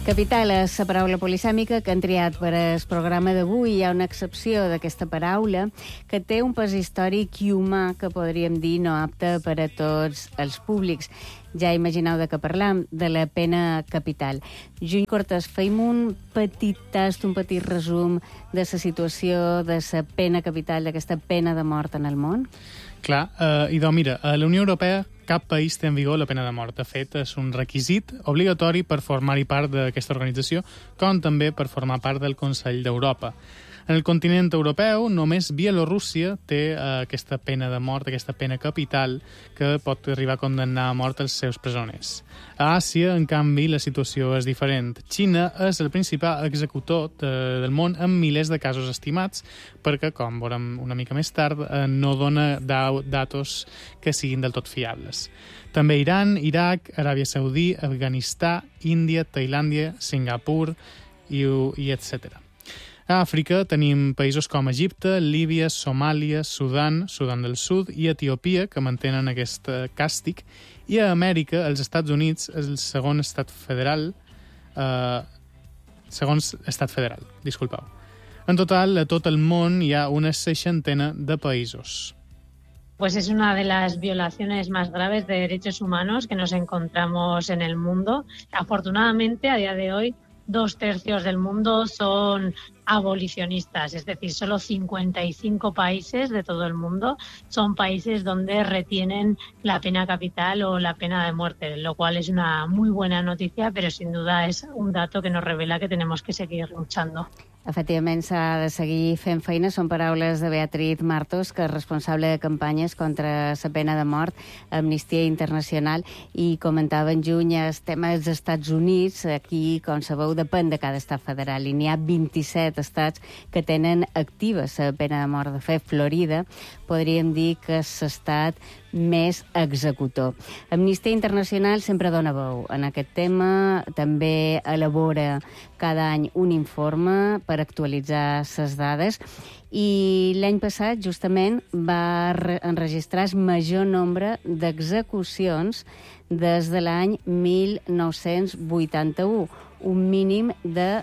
Capital és la paraula polisèmica que han triat per al programa d'avui. Hi ha una excepció d'aquesta paraula que té un pes històric i humà que podríem dir no apte per a tots els públics. Ja imagineu de què parlam, de la pena capital. Juny Cortés, feim un petit tast, un petit resum de la situació de la pena capital, d'aquesta pena de mort en el món? Clar, idò, mira, a la Unió Europea cap país té en vigor la pena de mort. De fet, és un requisit obligatori per formar-hi part d'aquesta organització, com també per formar part del Consell d'Europa. En el continent europeu, només Bielorússia té aquesta pena de mort, aquesta pena capital, que pot arribar a condemnar a mort els seus presoners. A Àsia, en canvi, la situació és diferent. Xina és el principal executor del món amb milers de casos estimats, perquè, com veurem una mica més tard, no dona datos que siguin del tot fiables. També Iran, Iraq, Aràbia Saudí, Afganistan, Índia, Tailàndia, Singapur i etc. A Àfrica tenim països com Egipte, Líbia, Somàlia, Sudan del Sud i Etiòpia, que mantenen aquest càstig, i a Amèrica, els Estats Units, és el segon estat federal, disculpeu. En total, a tot el món hi ha una 60 de països. Pues es una de las violaciones más graves de derechos humanos que nos encontramos en el mundo. Afortunadamente, a día de hoy, 2/3 del mundo son abolicionistas, es decir, solo 55 países de todo el mundo son países donde retienen la pena capital o la pena de muerte, lo cual es una muy buena noticia, pero sin duda es un dato que nos revela que tenemos que seguir luchando. Efectivament, s'ha de seguir fent feina. Són paraules de Beatriz Martos, que és responsable de campanyes contra la pena de mort a Amnistia Internacional, i comentava en juny el tema dels Estats Units. Aquí, com sabeu, depèn de cada estat federal, i n'hi ha 27 estats que tenen activa la pena de mort. De fet, Florida podríem dir que és l'estat més executor. Amnistia Internacional sempre dona veu en aquest tema, també elabora cada any un informe per actualitzar les dades, i l'any passat justament va enregistrar el major nombre d'execucions des de l'any 1981, un mínim de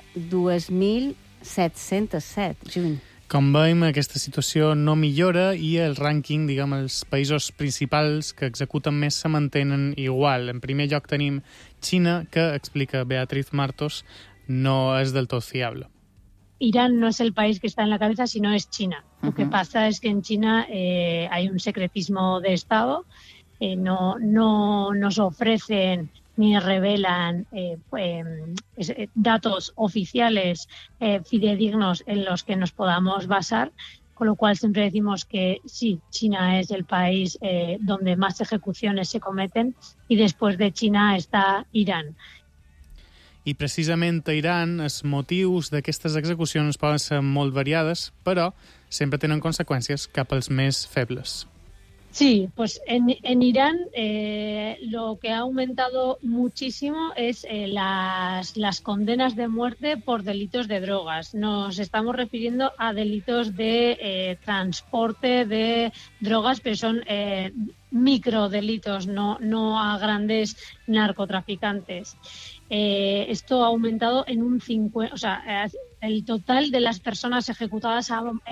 2.707, juny. Com veiem, aquesta situació no millora i el rànquing, diguem, els països principals que executen més se mantenen igual. En primer lloc tenim Xina, que, explica Beatriz Martos, no es del todo fiable. Irán no es el país que está en la cabeza, sino es China. Lo que pasa es que en China hay un secretismo de Estado, no nos ofrecen ni revelan datos oficiales fidedignos en los que nos podamos basar, con lo cual siempre decimos que sí, China es el país donde más ejecuciones se cometen, y después de China está Irán. I precisament a Iran els motius d'aquestes execucions poden ser molt variades, però sempre tenen conseqüències cap als més febles. Sí, pues en Irán lo que ha aumentado muchísimo es las condenas de muerte por delitos de drogas. Nos estamos refiriendo a delitos de transporte de drogas, pero son microdelitos, no a grandes narcotraficantes. Esto ha aumentado en un 50%, o sea, el total de las personas ejecutadas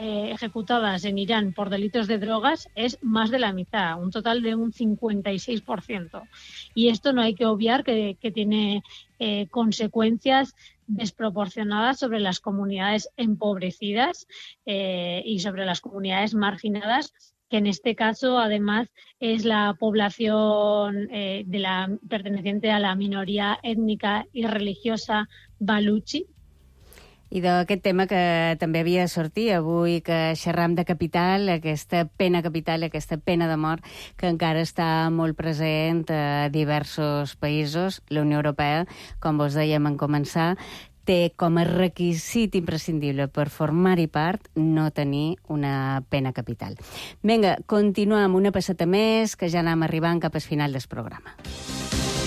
en Irán por delitos de drogas es más de la mitad, un total de un 56%. Y esto no hay que obviar que tiene consecuencias desproporcionadas sobre las comunidades empobrecidas y sobre las comunidades marginadas, que en este caso, además, es la población perteneciente a la minoría étnica y religiosa baluchi. I d'aquest tema que també havia de sortir avui, que xerram de capital, aquesta pena capital, aquesta pena de mort, que encara està molt present a diversos països. La Unió Europea, com vos dèiem en començar, té com a requisit imprescindible per formar-hi part no tenir una pena capital. Vinga, continuem una passeta més, que ja anem arribant cap al final del programa.